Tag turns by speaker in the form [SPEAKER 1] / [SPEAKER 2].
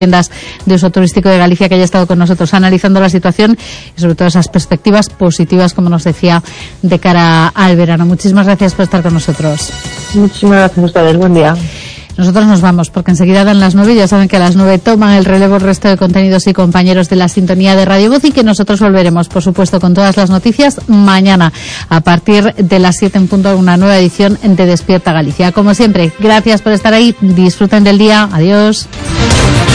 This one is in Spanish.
[SPEAKER 1] de uso turístico de Galicia, que haya estado con nosotros analizando la situación y sobre todo esas perspectivas positivas, como nos decía, de cara al verano. Muchísimas gracias por estar con nosotros.
[SPEAKER 2] Muchísimas gracias a ustedes, buen día.
[SPEAKER 1] Nosotros nos vamos porque enseguida dan las 9, ya saben que a las 9 toman el relevo el resto de contenidos y compañeros de la sintonía de Radio Voz, y que nosotros volveremos, por supuesto, con todas las noticias mañana a partir de las 7 en punto, una nueva edición de Despierta Galicia. Como siempre, gracias por estar ahí, disfruten del día, adiós.